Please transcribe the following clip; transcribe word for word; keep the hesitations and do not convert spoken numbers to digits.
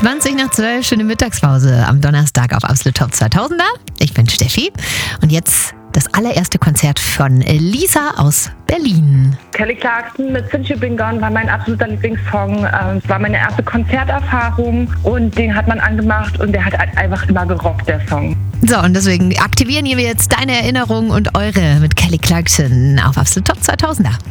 zwanzig nach zwölf, schöne Mittagspause am Donnerstag auf Absolut Top zweitausender. Ich bin Steffi und jetzt das allererste Konzert von Lisa aus Berlin. Kelly Clarkson mit Since You've Been Gone war mein absoluter Lieblingssong. Es war meine erste Konzerterfahrung und den hat man angemacht und der hat einfach immer gerockt, der Song. So, und deswegen aktivieren wir jetzt deine Erinnerungen und eure mit Kelly Clarkson auf Absolut Top zweitausender.